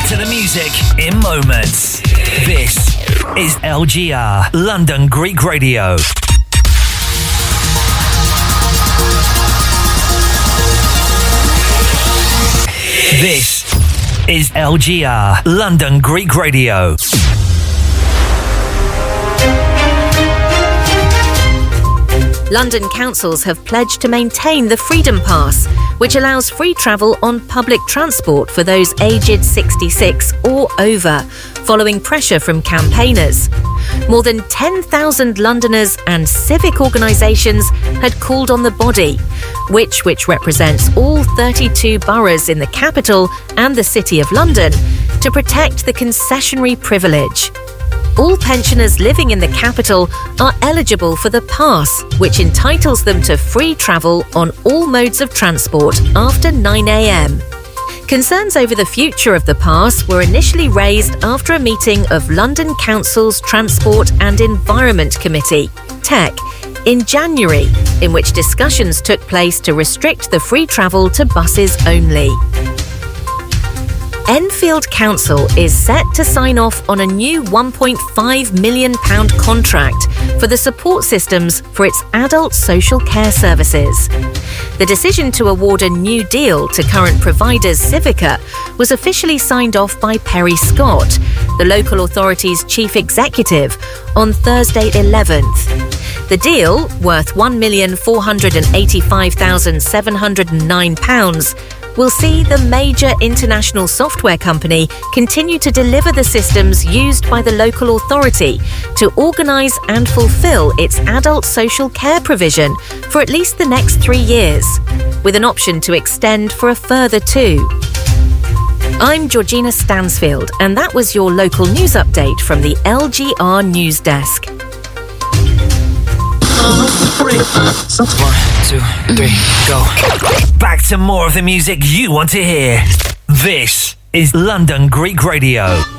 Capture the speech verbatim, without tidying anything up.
to the music in moments. This is L G R, London Greek Radio. This is L G R, London Greek Radio. London councils have pledged to maintain the Freedom Pass, which allows free travel on public transport for those aged sixty-six or over, following pressure from campaigners. More than ten thousand Londoners and civic organisations had called on the body, which which represents all thirty-two boroughs in the capital and the City of London, to protect the concessionary privilege. All pensioners living in the capital are eligible for the pass, which entitles them to free travel on all modes of transport after nine a.m. Concerns over the future of the pass were initially raised after a meeting of London Council's Transport and Environment Committee, T E C, in January, in which discussions took place to restrict the free travel to buses only. Enfield Council is set to sign off on a new one point five million pounds contract for the support systems for its adult social care services. The decision to award a new deal to current providers Civica was officially signed off by Perry Scott, the local authority's chief executive, on Thursday eleventh. The deal, worth one million four hundred eighty-five thousand seven hundred nine pounds, will see the major international software company continue to deliver the systems used by the local authority to organise and fulfil its adult social care provision for at least the next three years, with an option to extend for a further two. I'm Georgina Stansfield, and that was your local news update from the L G R News Desk. One, two, three, go. Back to more of the music you want to hear. This is London Greek Radio.